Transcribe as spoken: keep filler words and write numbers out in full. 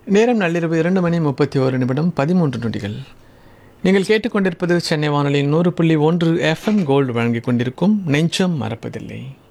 நேரம் நள்ளிரவு இரண்டு மணி முப்பத்தி ஒரு நிமிடம் பதிமூன்று நொடிகள். நீங்கள் கேட்டுக்கொண்டிருப்பது சென்னை வானொலியின் நூறு புள்ளி ஒன்று எஃப்எம் கோல்டு வழங்கிக் கொண்டிருக்கும் நெஞ்சம் மறப்பதில்லை.